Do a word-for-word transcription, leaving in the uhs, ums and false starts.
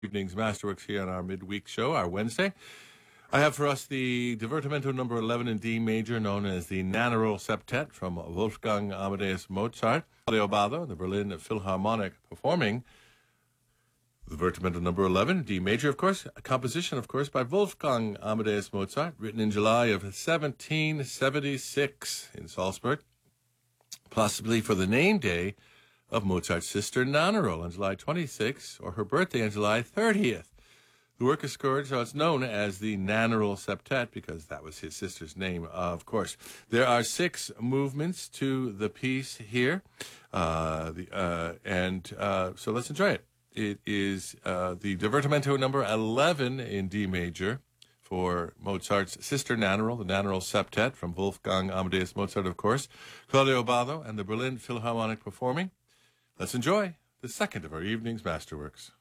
Evening's Masterworks here on our midweek show, our Wednesday. I have for us the Divertimento number eleven in D major, known as the Nannerl Septet from Wolfgang Amadeus Mozart. Claudio Abbado, the Berlin Philharmonic, performing the Divertimento number eleven in D major, of course, a composition, of course, by Wolfgang Amadeus Mozart, written in July of seventeen seventy-six in Salzburg, possibly for the name day of Mozart's sister Nannerl on July twenty-sixth, or her birthday on July thirtieth. The work is scored, so it's known as the Nannerl Septet because that was his sister's name, uh, of course. There are six movements to the piece here, uh, the, uh, and uh, so let's enjoy it. It is uh, the Divertimento number eleven in D major for Mozart's sister Nannerl, the Nannerl Septet from Wolfgang Amadeus Mozart, of course. Claudio Abbado and the Berlin Philharmonic performing. Let's enjoy the second of our evening's Masterworks.